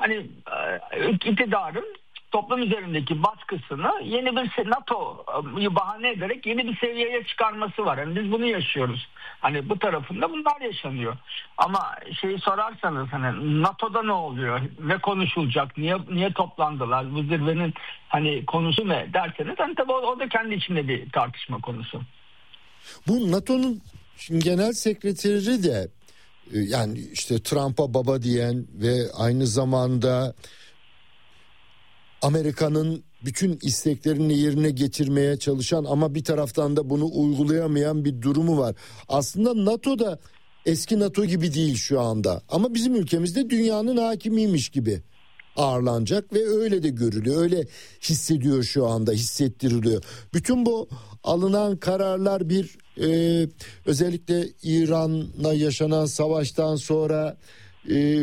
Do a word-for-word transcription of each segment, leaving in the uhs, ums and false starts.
hani iktidarın toplum üzerindeki baskısını yeni bir NATO'yu bahane ederek yeni bir seviyeye çıkarması var. Yani biz bunu yaşıyoruz. Hani bu tarafında bunlar yaşanıyor. Ama şeyi sorarsanız hani NATO'da ne oluyor? Ne konuşulacak? Niye niye toplandılar? Bu zirvenin hani konusu ne derseniz hani tabii o, o da kendi içinde bir tartışma konusu. Bu NATO'nun genel sekreteri de yani işte Trump'a baba diyen ve aynı zamanda Amerika'nın bütün isteklerini yerine getirmeye çalışan ama bir taraftan da bunu uygulayamayan bir durumu var. Aslında NATO da eski NATO gibi değil şu anda. Ama bizim ülkemizde dünyanın hakimiymiş gibi ağırlanacak ve öyle de görülüyor. Öyle hissediyor şu anda, hissettiriliyor. Bütün bu alınan kararlar bir e, özellikle İran'la yaşanan savaştan sonra e,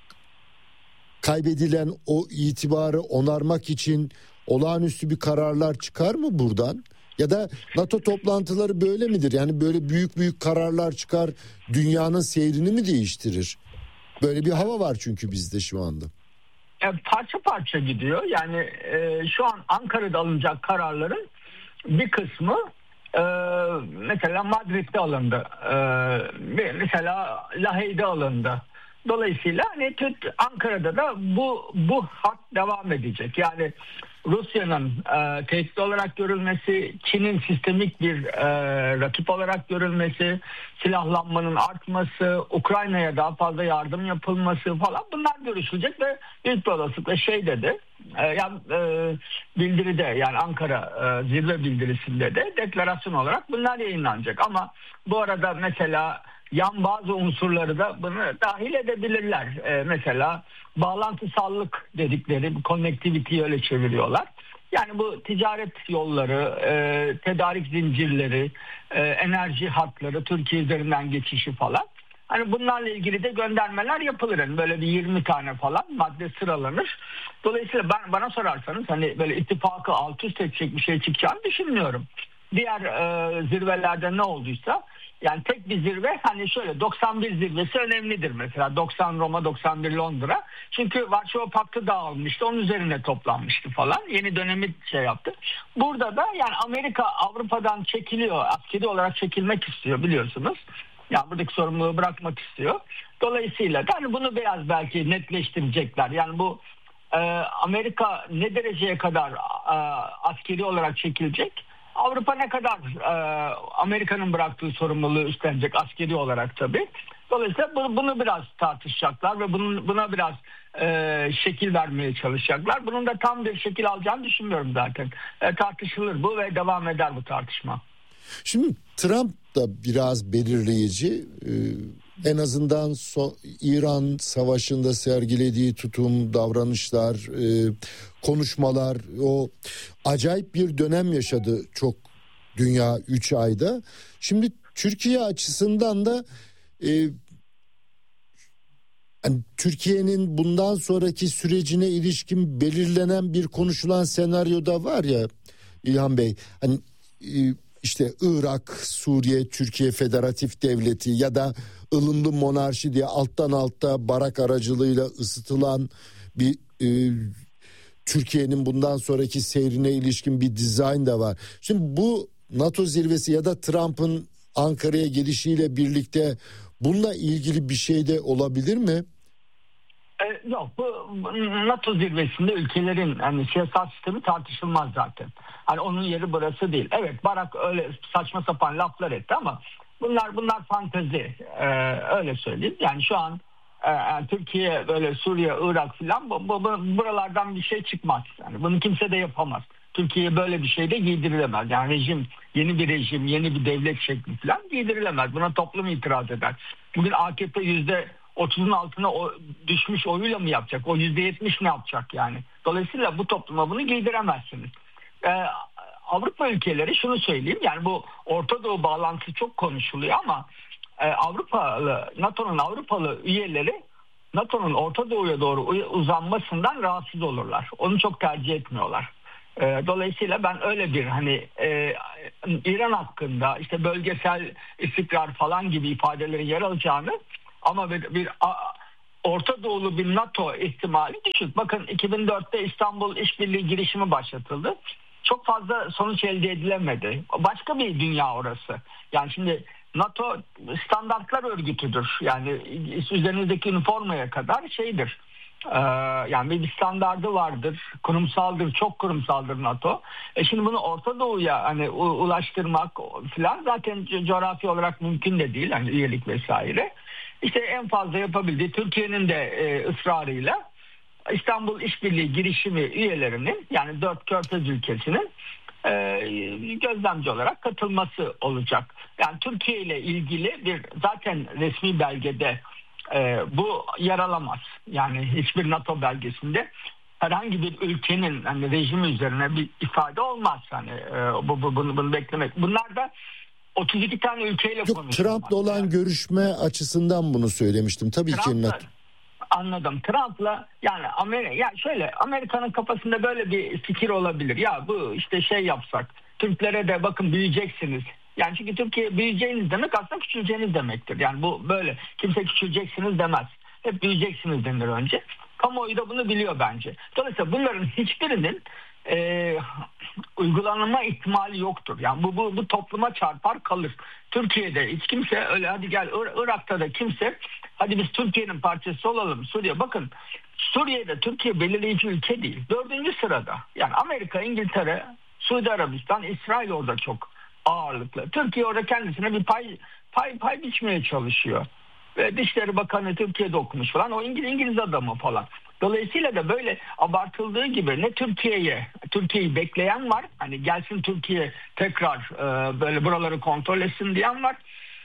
kaybedilen o itibarı onarmak için olağanüstü bir kararlar çıkar mı buradan? Ya da NATO toplantıları böyle midir? Yani böyle büyük büyük kararlar çıkar, dünyanın seyrini mi değiştirir? Böyle bir hava var çünkü bizde şu anda. E, parça parça gidiyor. Yani e, şu an Ankara'da alınacak kararların bir kısmı e, mesela Madrid'de alındı. E, mesela Lahey'de alındı. Dolayısıyla hani Ankara'da da bu bu hat devam edecek. Yani Rusya'nın e, tehdit olarak görülmesi, Çin'in sistemik bir e, rakip olarak görülmesi, silahlanmanın artması, Ukrayna'ya daha fazla yardım yapılması falan bunlar görüşülecek ve büyük bir olasılıkla şey dedi, e, yani, e, bildiride yani Ankara e, zirve bildirisinde de deklarasyon olarak bunlar yayınlanacak. Ama bu arada mesela yan bazı unsurları da bunu dahil edebilirler. Ee, mesela bağlantısallık dedikleri, bu connectivity'yi öyle çeviriyorlar. Yani bu ticaret yolları, e, tedarik zincirleri, e, enerji hatları, Türkiye üzerinden geçişi falan. Hani bunlarla ilgili de göndermeler yapılır. Yani böyle bir yirmi tane falan madde sıralanır. Dolayısıyla ben bana sorarsanız hani böyle ittifakı alt üst edecek bir şey çıkacağını düşünmüyorum. Diğer e, zirvelerde ne olduysa yani tek bir zirve hani şöyle doksan bir zirvesi önemlidir mesela doksan Roma doksan bir Londra çünkü Varşova Paktı dağılmıştı onun üzerine toplanmıştı falan yeni dönemi şey yaptı. Burada da yani Amerika Avrupa'dan çekiliyor askeri olarak çekilmek istiyor biliyorsunuz. Yani buradaki sorumluluğu bırakmak istiyor. Dolayısıyla da hani bunu biraz belki netleştirecekler. Yani bu e, Amerika ne dereceye kadar e, askeri olarak çekilecek? Avrupa ne kadar e, Amerika'nın bıraktığı sorumluluğu üstlenecek askeri olarak tabii. Dolayısıyla bunu, bunu biraz tartışacaklar ve bunun, buna biraz e, şekil vermeye çalışacaklar. Bunun da tam bir şekil alacağını düşünmüyorum zaten. E, tartışılır bu ve devam eder bu tartışma. Şimdi Trump da biraz belirleyici. Ee, en azından so- İran savaşında sergilediği tutum, davranışlar, e, konuşmalar, o acayip bir dönem yaşadı çok dünya üç ayda. Şimdi Türkiye açısından da e, yani Türkiye'nin bundan sonraki sürecine ilişkin belirlenen bir konuşulan senaryoda var ya İlhan Bey, hani e, işte Irak, Suriye, Türkiye Federatif Devleti ya da ılımlı monarşi diye alttan alta Barak aracılığıyla ısıtılan bir e, Türkiye'nin bundan sonraki seyrine ilişkin bir dizayn da var. Şimdi bu NATO zirvesi ya da Trump'ın Ankara'ya gelişiyle birlikte bununla ilgili bir şey de olabilir mi? E, yok bu NATO zirvesinde ülkelerin yani siyasal sistemi tartışılmaz zaten. Hani onun yeri burası değil. Evet Barak öyle saçma sapan laflar etti ama bunlar bunlar fantezi. E, öyle söyleyeyim. Yani şu an e, yani Türkiye böyle Suriye, Irak filan bu, bu, bu, buralardan bir şey çıkmaz. Yani bunu kimse de yapamaz. Türkiye'ye böyle bir şey de giydirilemez. Yani rejim, yeni bir rejim, yeni bir devlet şekli falan giydirilemez. Buna toplum itiraz eder. Bugün A K P yüzde otuzun altına o, düşmüş oyuyla mı yapacak? O yüzde yetmiş ne yapacak yani? Dolayısıyla bu topluma bunu giydiremezsiniz. Ee, Avrupa ülkeleri şunu söyleyeyim. Yani bu Orta Doğu bağlantısı çok konuşuluyor ama e, Avrupalı, NATO'nun Avrupalı üyeleri NATO'nun Orta Doğu'ya doğru uzanmasından rahatsız olurlar. Onu çok tercih etmiyorlar. E, dolayısıyla ben öyle bir hani e, İran hakkında işte bölgesel istikrar falan gibi ifadelerin yer alacağını ama bir, bir Orta Doğulu bir NATO ihtimali düşük. Bakın iki bin dörtte İstanbul İşbirliği girişimi başlatıldı. Çok fazla sonuç elde edilemedi. Başka bir dünya orası. Yani şimdi NATO standartlar örgütüdür. Yani üzerinizdeki üniformaya kadar şeydir. Ee, yani bir standardı vardır. Kurumsaldır, çok kurumsaldır NATO. E şimdi bunu Orta Doğu'ya hani ulaştırmak falan zaten coğrafi olarak mümkün de değil. Hani üyelik vesaire. İşte en fazla yapabildiği Türkiye'nin de e, ısrarıyla İstanbul İşbirliği girişimi üyelerinin, yani dört Körfez ülkesinin e, gözlemci olarak katılması olacak. Yani Türkiye ile ilgili bir zaten resmi belgede e, bu yer alamaz. Yani hiçbir NATO belgesinde herhangi bir ülkenin hani rejimi üzerine bir ifade olmaz. Hani e, bu, bu bunu, bunu beklemek. Bunlar da otuz iki tane ülkeyle konuşuyorlar. Trump'la olan yani görüşme açısından bunu söylemiştim. Tabii Trump'la, ki. Anladım. Trump'la yani Amerika, ya şöyle Amerika'nın kafasında böyle bir fikir olabilir. Ya bu işte şey yapsak, Türklere de bakın büyüyeceksiniz. Yani çünkü Türkiye büyüyeceğiniz demek aslında küçüleceğiniz demektir. Yani bu böyle, kimse küçüleceksiniz demez. Hep büyüyeceksiniz denir önce. Kamuoyu da bunu biliyor bence. Dolayısıyla bunların hiçbirinin e, uygulanma ihtimali yoktur. Yani bu, bu, bu topluma çarpar kalır. Türkiye'de hiç kimse öyle hadi gel Ir- Irak'ta da kimse hadi biz Türkiye'nin parçası olalım. Suriye, bakın Suriye'de Türkiye belirleyici ülke değil. Dördüncü sırada. Yani Amerika, İngiltere, Suudi Arabistan, İsrail orada çok ağırlıklı. Türkiye orada kendisine bir pay pay pay biçmeye çalışıyor. Ve Dışişleri Bakanı Türkiye'de okumuş falan. O İngiliz, İngiliz adamı falan. Dolayısıyla da böyle abartıldığı gibi ne Türkiye'ye, Türkiye'yi bekleyen var. Hani gelsin Türkiye tekrar e, böyle buraları kontrol etsin diyen var.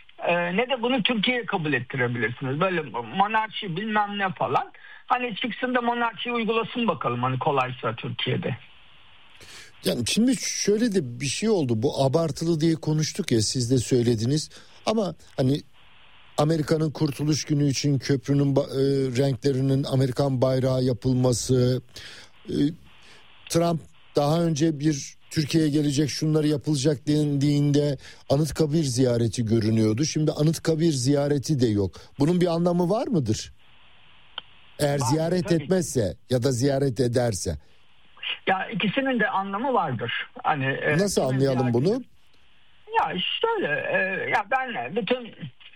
E, ne de bunu Türkiye'ye kabul ettirebilirsiniz. Böyle monarşi bilmem ne falan. Hani çıksın da monarşiyi uygulasın bakalım hani kolaysa Türkiye'de. Yani şimdi şöyle de bir şey oldu. Bu abartılı diye konuştuk ya, siz de söylediniz. Ama hani Amerika'nın Kurtuluş Günü için köprünün e, renklerinin Amerikan bayrağı yapılması, e, Trump daha önce bir Türkiye'ye gelecek, şunları yapılacak dendiğinde Anıtkabir ziyareti görünüyordu. Şimdi Anıtkabir ziyareti de yok. Bunun bir anlamı var mıdır? Eğer var, ziyaret tabii. etmezse ya da ziyaret ederse. Ya ikisinin de anlamı vardır. Hani nasıl anlayalım bunu? Ya şöyle, e, ya ben bütün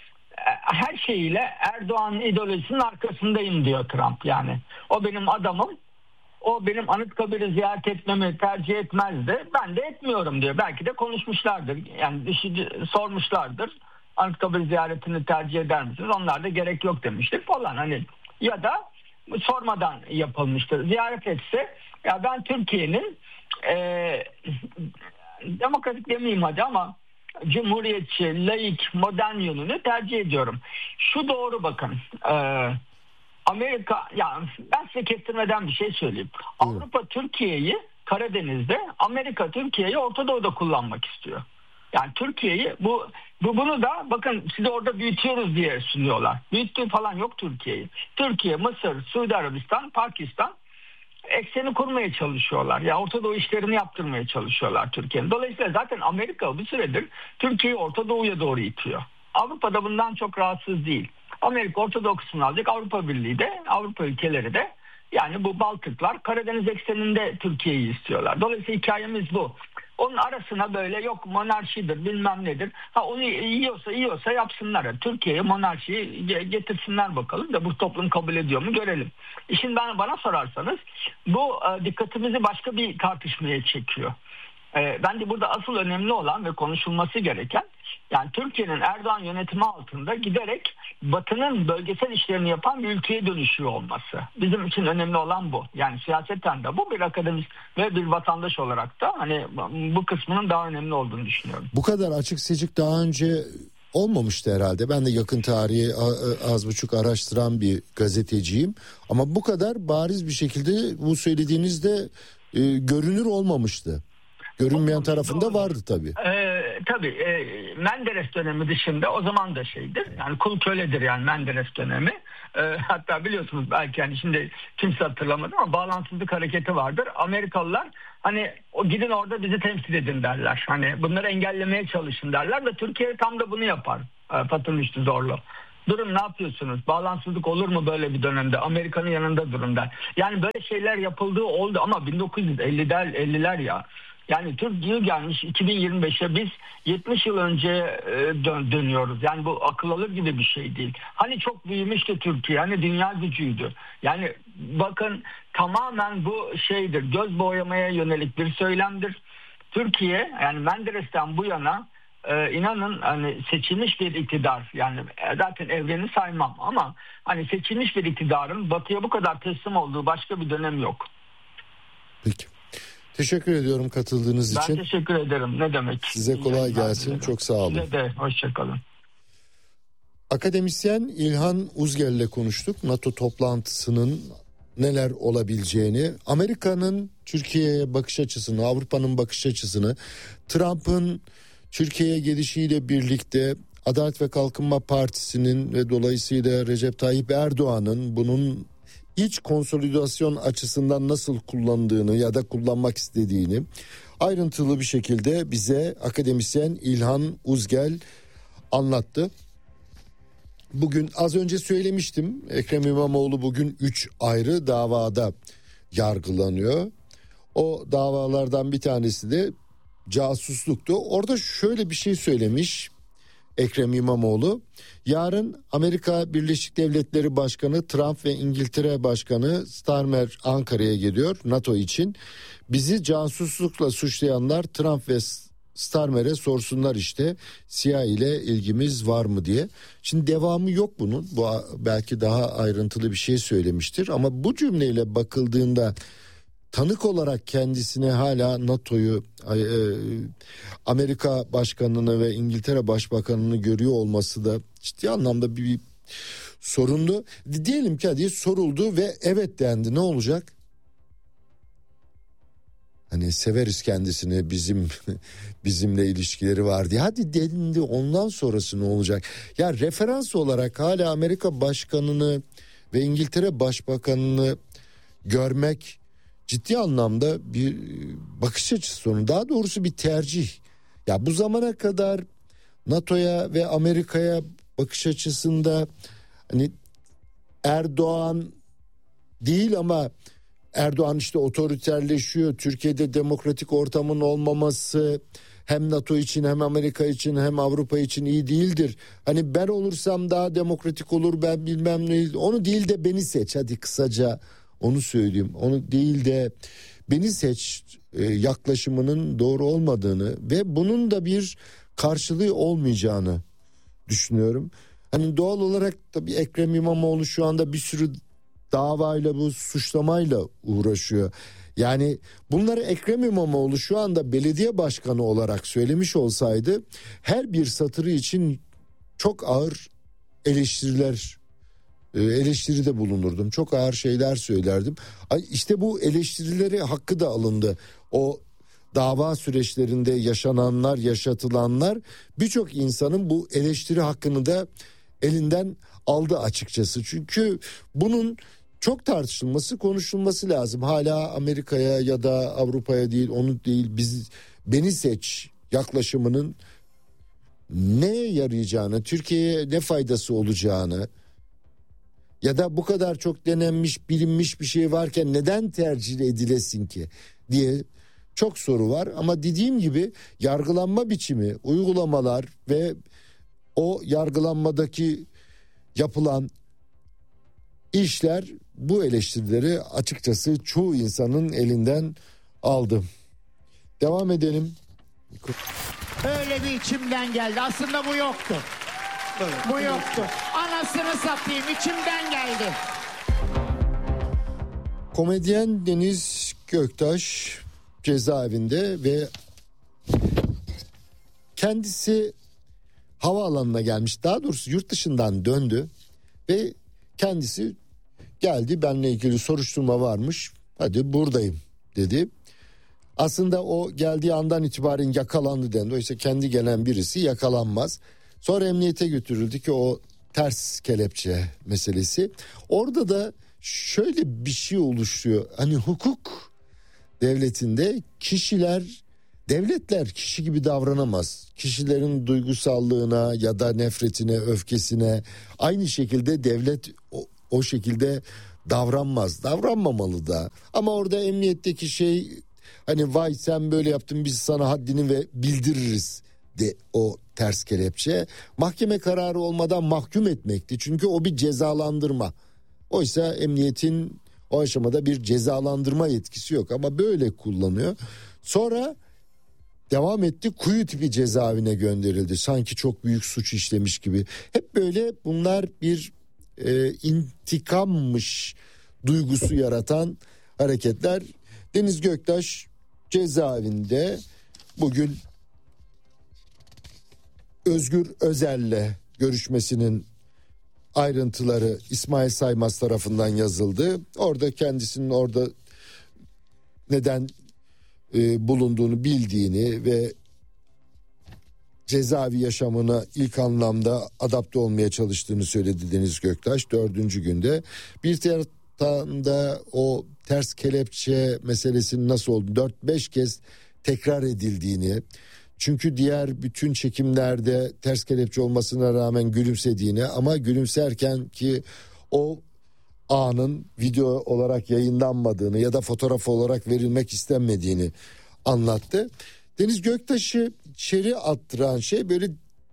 her şeyiyle Erdoğan ideolojisinin arkasındayım diyor Trump yani. O benim adamım. O benim Anıtkabir'i ziyaret etmemi tercih etmezdi. Ben de etmiyorum diyor. Belki de konuşmuşlardır. Yani düşü, sormuşlardır. Anıtkabir ziyaretini tercih eder misiniz? Onlar da gerek yok demiştir falan. Hani ya da sormadan yapılmıştır. Ziyaret etse ya ben Türkiye'nin e, demokratik demeyeyim hadi ama cumhuriyetçi, laik, modern yönünü tercih ediyorum. Şu doğru bakın. E, Amerika, yani ben size kestirmeden bir şey söyleyeyim. Hı. Avrupa Türkiye'yi Karadeniz'de, Amerika Türkiye'yi Orta Doğu'da kullanmak istiyor. Yani Türkiye'yi bu, bu bunu da bakın size orada büyütüyoruz diye sunuyorlar. Büyüttüğü falan yok Türkiye'yi. Türkiye, Mısır, Suudi Arabistan, Pakistan ekseni kurmaya çalışıyorlar. Ya yani Orta Doğu işlerini yaptırmaya çalışıyorlar Türkiye'nin. Dolayısıyla zaten Amerika bir süredir Türkiye'yi Orta Doğu'ya doğru itiyor. Avrupa'da bundan çok rahatsız değil. Amerika Orta Doğu kısmını alacak. Avrupa Birliği de, Avrupa ülkeleri de, yani bu Baltıklar Karadeniz ekseninde Türkiye'yi istiyorlar. Dolayısıyla hikayemiz bu. Onun arasına böyle yok monarşidir bilmem nedir. Ha onu yiyorsa yiyorsa yapsınlar. Türkiye'ye monarşiyi getirsinler bakalım da bu toplum kabul ediyor mu görelim. İşin bana, bana sorarsanız bu e, dikkatimizi başka bir tartışmaya çekiyor. E, bence burada asıl önemli olan ve konuşulması gereken, yani Türkiye'nin Erdoğan yönetimi altında giderek Batı'nın bölgesel işlerini yapan bir ülkeye dönüşüyor olması. Bizim için önemli olan bu. Yani siyaseten de bu, bir akademist ve bir vatandaş olarak da hani bu kısmının daha önemli olduğunu düşünüyorum. Bu kadar açık seçik daha önce olmamıştı herhalde. Ben de yakın tarihi az buçuk araştıran bir gazeteciyim. Ama bu kadar bariz bir şekilde bu söylediğinizde e, görünür olmamıştı. Görünmeyen tarafında vardı tabii. Ee, tabii. E, Menderes dönemi dışında o zaman da şeydir. Yani kul köledir yani Menderes dönemi. E, hatta biliyorsunuz belki yani şimdi kimse hatırlamadı ama bağlantısızlık hareketi vardır. Amerikalılar hani o gidin orada bizi temsil edin derler. Hani bunları engellemeye çalışın derler ve Türkiye tam da bunu yapar. E, Fatih Rüştü Zorlu. Durun ne yapıyorsunuz? Bağlantısızlık olur mu böyle bir dönemde? Amerika'nın yanında durun der. Yani böyle şeyler yapıldığı oldu ama bin dokuz yüz elliler elliler ya. Yani Türk yıl gelmiş iki bin yirmi beşe, biz yetmiş yıl önce dön, dönüyoruz. Yani bu akıl alır gibi bir şey değil. Hani çok büyümüştü Türkiye, hani dünya gücüydü. Yani bakın, tamamen bu şeydir, göz boyamaya yönelik bir söylemdir. Türkiye, yani Menderes'ten bu yana e, inanın hani seçilmiş bir iktidar, yani zaten evreni saymam ama hani seçilmiş bir iktidarın Batı'ya bu kadar teslim olduğu başka bir dönem yok. Peki. Teşekkür ediyorum katıldığınız ben için. Ben teşekkür ederim. Ne demek? Size kolay gelsin. Dilerim. Çok sağ olun. Size de hoşçakalın. Akademisyen İlhan Uzgel ile konuştuk. NATO toplantısının neler olabileceğini, Amerika'nın Türkiye'ye bakış açısını, Avrupa'nın bakış açısını, Trump'ın Türkiye'ye gelişiyle birlikte Adalet ve Kalkınma Partisi'nin ve dolayısıyla Recep Tayyip Erdoğan'ın bunun iç konsolidasyon açısından nasıl kullandığını ya da kullanmak istediğini ayrıntılı bir şekilde bize akademisyen İlhan Uzgel anlattı. Bugün az önce söylemiştim, Ekrem İmamoğlu bugün üç ayrı davada yargılanıyor. O davalardan bir tanesi de casusluktu. Orada şöyle bir şey söylemiş Ekrem İmamoğlu. Yarın Amerika Birleşik Devletleri Başkanı Trump ve İngiltere Başkanı Starmer Ankara'ya geliyor NATO için. Bizi casuslukla suçlayanlar Trump ve Starmer'e sorsunlar işte C I A ile ilgimiz var mı diye. Şimdi devamı yok bunun. Bu belki daha ayrıntılı bir şey söylemiştir ama bu cümleyle bakıldığında tanık olarak kendisine hala NATO'yu, Amerika Başkanı'nı ve İngiltere Başbakanı'nı görüyor olması da ciddi anlamda bir, bir sorunlu. Diyelim ki hadi soruldu ve evet dendi, ne olacak? Hani severiz kendisini, bizim bizimle ilişkileri var diye. Hadi dendi, ondan sonrası ne olacak? Ya referans olarak hala Amerika Başkanı'nı ve İngiltere Başbakanı'nı görmek ciddi anlamda bir bakış açısı sorunu. Daha doğrusu bir tercih. Ya bu zamana kadar NATO'ya ve Amerika'ya bakış açısında hani Erdoğan değil ama Erdoğan işte otoriterleşiyor. Türkiye'de demokratik ortamın olmaması hem NATO için hem Amerika için hem Avrupa için iyi değildir. Hani ben olursam daha demokratik olur, ben bilmem ne. Onu değil de beni seç, hadi kısaca onu söyleyeyim. Onu değil de beni seç e, yaklaşımının doğru olmadığını ve bunun da bir karşılığı olmayacağını düşünüyorum. Hani doğal olarak tabii Ekrem İmamoğlu şu anda bir sürü davayla, bu suçlamayla uğraşıyor. Yani bunları Ekrem İmamoğlu şu anda belediye başkanı olarak söylemiş olsaydı her bir satırı için çok ağır eleştiriler eleştiride bulunurdum. Çok ağır şeyler söylerdim. İşte bu eleştirileri hakkı da alındı. O dava süreçlerinde yaşananlar, yaşatılanlar birçok insanın bu eleştiri hakkını da elinden aldı açıkçası. Çünkü bunun çok tartışılması, konuşulması lazım. Hala Amerika'ya ya da Avrupa'ya değil, onu değil, biz beni seç yaklaşımının ne yarayacağını, Türkiye'ye ne faydası olacağını ya da bu kadar çok denenmiş, bilinmiş bir şey varken neden tercih edilesin ki diye çok soru var. Ama dediğim gibi yargılanma biçimi, uygulamalar ve o yargılanmadaki yapılan işler bu eleştirileri açıkçası çoğu insanın elinden aldı. Devam edelim. Öyle bir içimden geldi. Aslında bu yoktu. Evet. Bu yoktu. Anasını satayım, içimden geldi. Komedyen Deniz Göktaş cezaevinde ve kendisi havaalanına gelmiş. Daha doğrusu yurt dışından döndü ve kendisi geldi, benimle ilgili soruşturma varmış, hadi buradayım dedi. Aslında o geldiği andan itibaren yakalandı dendi. Oysa kendi gelen birisi yakalanmaz. Sonra emniyete götürüldü ki o ters kelepçe meselesi. Orada da şöyle bir şey oluşuyor. Hani hukuk devletinde kişiler devletler kişi gibi davranamaz. Kişilerin duygusallığına ya da nefretine, öfkesine aynı şekilde devlet o, o şekilde davranmaz. Davranmamalı da. Ama orada emniyetteki şey hani vay sen böyle yaptın biz sana haddini ve bildiririz de o ters kelepçe. Mahkeme kararı olmadan mahkum etmekti. Çünkü o bir cezalandırma. Oysa emniyetin o aşamada bir cezalandırma yetkisi yok ama böyle kullanıyor. Sonra devam etti, kuyu tipi cezaevine gönderildi. Sanki çok büyük suç işlemiş gibi. Hep böyle bunlar bir e, intikammış duygusu yaratan hareketler. Deniz Göktaş cezaevinde bugün Özgür Özel'le görüşmesinin ayrıntıları İsmail Saymaz tarafından yazıldı. Orada kendisinin orada neden e, bulunduğunu bildiğini ve cezaevi yaşamına ilk anlamda adapte olmaya çalıştığını söyledi Deniz Göktaş dördüncü günde. Bir taraftan da o ters kelepçe meselesinin nasıl oldu dört beş kez tekrar edildiğini, çünkü diğer bütün çekimlerde ters kelepçe olmasına rağmen gülümsediğini ama gülümserken ki o anın video olarak yayınlanmadığını ya da fotoğraf olarak verilmek istenmediğini anlattı. Deniz Göktaş'ı içeri attıran şey böyle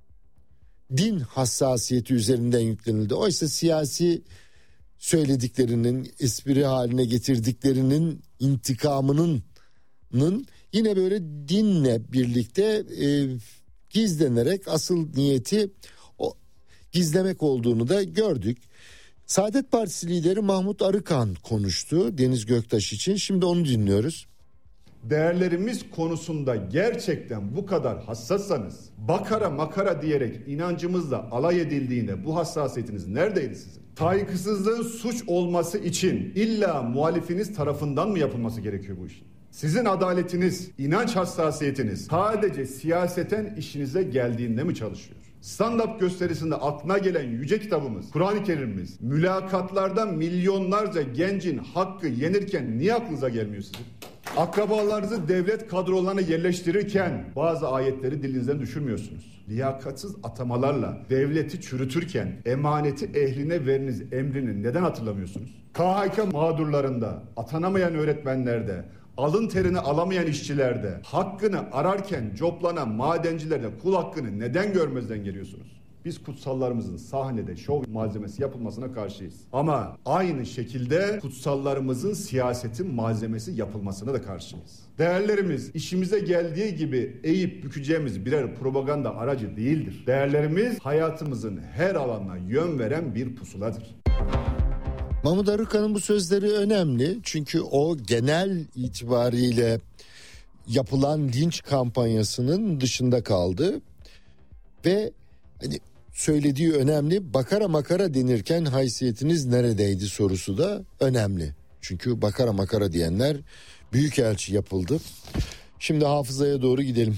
din hassasiyeti üzerinden yüklenildi. Oysa siyasi söylediklerinin, espri haline getirdiklerinin intikamının yine böyle dinle birlikte e, gizlenerek asıl niyeti o gizlemek olduğunu da gördük. Saadet Partisi lideri Mahmut Arıkan konuştu Deniz Göktaş için. Şimdi onu dinliyoruz. Değerlerimiz konusunda gerçekten bu kadar hassassanız, bakara makara diyerek inancımızla alay edildiğinde bu hassasiyetiniz neredeydi sizin? Saygısızlığın suç olması için illa muhalifiniz tarafından mı yapılması gerekiyor bu işin? Sizin adaletiniz, inanç hassasiyetiniz sadece siyaseten işinize geldiğinde mi çalışıyor? Stand-up gösterisinde aklına gelen yüce kitabımız, Kur'an-ı Kerim'imiz, mülakatlarda milyonlarca gencin hakkı yenirken niye aklınıza gelmiyor sizin? Akrabalarınızı devlet kadrolarına yerleştirirken bazı ayetleri dilinizden düşürmüyorsunuz. Liyakatsız atamalarla devleti çürütürken emaneti ehline veriniz emrini neden hatırlamıyorsunuz? K H K mağdurlarında, atanamayan öğretmenlerde, alın terini alamayan işçilerde, hakkını ararken coplanan madencilerde kul hakkını neden görmezden geliyorsunuz? Biz kutsallarımızın sahnede şov malzemesi yapılmasına karşıyız. Ama aynı şekilde kutsallarımızın siyasetin malzemesi yapılmasına da karşıyız. Değerlerimiz işimize geldiği gibi eğip bükeceğimiz birer propaganda aracı değildir. Değerlerimiz hayatımızın her alanına yön veren bir pusuladır. Mahmut Arıkan'ın bu sözleri önemli çünkü o genel itibariyle yapılan linç kampanyasının dışında kaldı ve hani söylediği önemli. Bakara makara denirken haysiyetiniz neredeydi sorusu da önemli. Çünkü bakara makara diyenler büyükelçi yapıldı. Şimdi hafızaya doğru gidelim.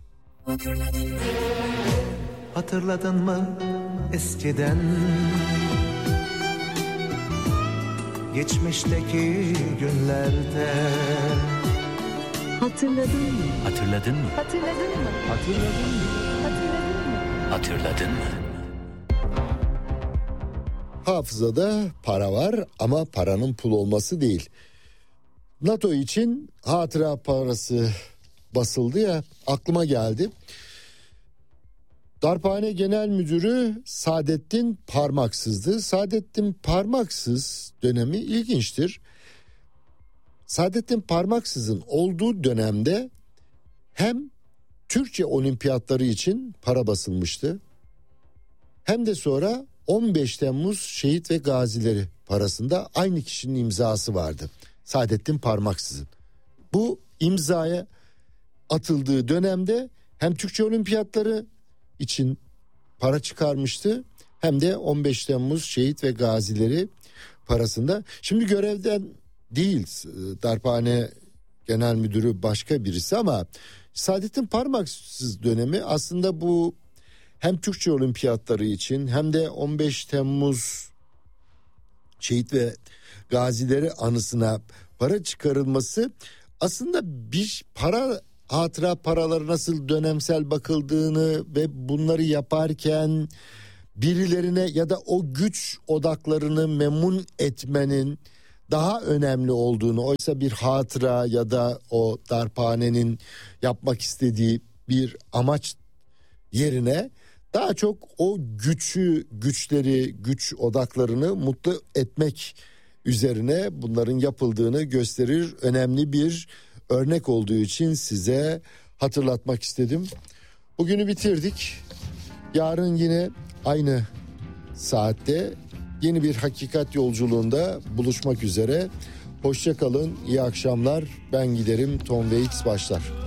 Hatırladın mı eskiden geçmişteki günlerde? Hatırladın mı? Hatırladın mı? Hatırladın mı? Hatırladın mı? Hatırladın mı? Hatırladın mı? Hafızada para var ama paranın pul olması değil. NATO için hatıra parası basıldı ya, aklıma geldi. Darphane Genel Müdürü Saadettin Parmaksız'dı. Saadettin Parmaksız dönemi ilginçtir. Saadettin Parmaksız'ın olduğu dönemde hem Türkçe olimpiyatları için para basılmıştı, hem de sonra on beş Temmuz şehit ve gazileri parasında aynı kişinin imzası vardı. Saadettin Parmaksız'ın. Bu imzaya atıldığı dönemde hem Türkçe olimpiyatları için para çıkarmıştı, hem de on beş Temmuz şehit ve gazileri parasında. Şimdi görevden değil, Darphane Genel Müdürü başka birisi, ama Saadettin Parmaksız dönemi aslında bu hem Türkçe olimpiyatları için hem de on beş Temmuz şehit ve gazileri anısına para çıkarılması aslında bir para hatıra paraları nasıl dönemsel bakıldığını ve bunları yaparken birilerine ya da o güç odaklarını memnun etmenin daha önemli olduğunu, oysa bir hatıra ya da o darphanenin yapmak istediği bir amaç yerine daha çok o gücü, güçleri, güç odaklarını mutlu etmek üzerine bunların yapıldığını gösterir. Önemli bir örnek olduğu için size hatırlatmak istedim. Bugünü bitirdik. Yarın yine aynı saatte yeni bir hakikat yolculuğunda buluşmak üzere. Hoşça kalın, iyi akşamlar. Ben giderim, Tom Waits başlar.